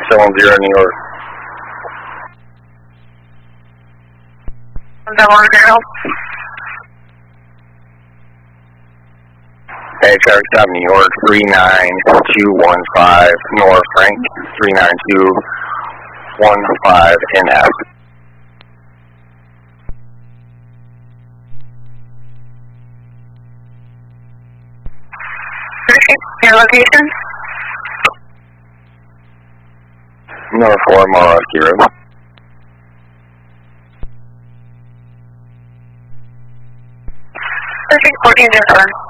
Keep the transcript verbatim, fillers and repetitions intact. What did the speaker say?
seven zero New York. Double zero. Hey, traffic stop New York, three nine two one five, North Frank, three nine two one five N F. Your location? North four, Morowski Road. Perfect, fourteen zero seven.